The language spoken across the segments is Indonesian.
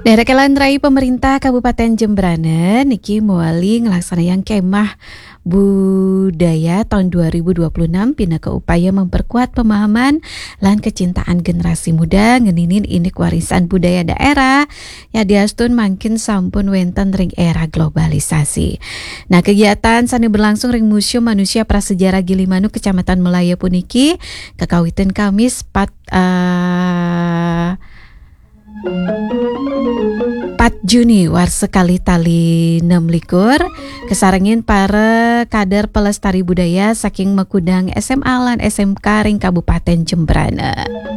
Daerah Kelandrai pemerintah Kabupaten Jembrana niki muali ngelaksanakan kemah budaya tahun 2026 pina ke upaya memperkuat pemahaman lan kecintaan generasi muda ngeninin inik warisan budaya daerah ya diastun makin sampun wenten ring era globalisasi. Nah, kegiatan sani berlangsung ring Museum Manusia Prasejarah Gilimanuk Kecamatan Melaya puniki kekawitan Kamis 4 Juni war sekali tali 6 likur kesarengin para kader pelestari budaya saking Mekudang SMA lan SMK ring Kabupaten Jembrana.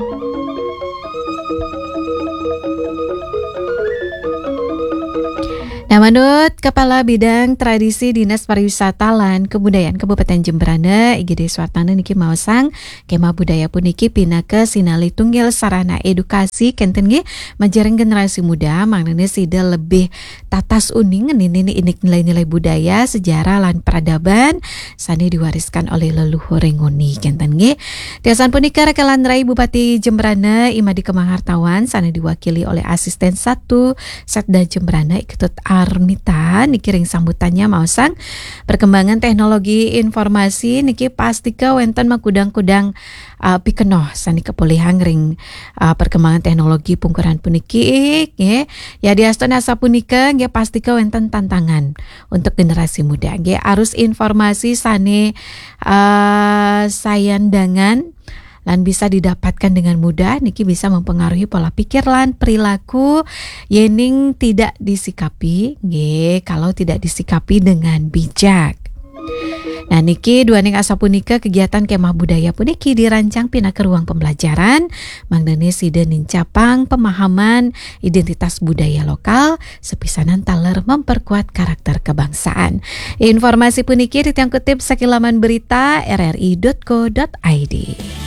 Nah, menurut Kepala Bidang Tradisi Dinas Pariwisata lan Kebudayaan Kabupaten Jembrana IGD Suartana niki maosang kemah budaya puniki pinake sinali tunggil sarana edukasi kenten nggih majareng generasi muda mangne sida lebih tatas uning nini inik nilai-nilai budaya, sejarah lan peradaban sani diwariskan oleh leluhur nguni kenten nggih. Tiasan punika Kelandrai Bupati Jembrana Imadi Kemang Hartawan sani diwakili oleh Asisten 1 Setda Jembrana Iketut Armita niki ring sambutannya maosang perkembangan teknologi informasi niki pastika wenten makudang-kudang pikenoh sani kepulihan ring perkembangan teknologi pungkuran puniki nggih ya diaston asa punika nggih pastika wenten tantangan untuk generasi muda nggih arus informasi sani sayandangan lan bisa didapatkan dengan mudah niki bisa mempengaruhi pola pikir lan perilaku yening tidak disikapi nggih kalau tidak disikapi dengan bijak. Nah, niki duaning asapunika kegiatan kemah budaya puniki dirancang pina ke ruang pembelajaran mangdane sida nincapang pemahaman identitas budaya lokal sepisanan taler memperkuat karakter kebangsaan. Informasi puniki ditang kutip saking laman berita rri.co.id.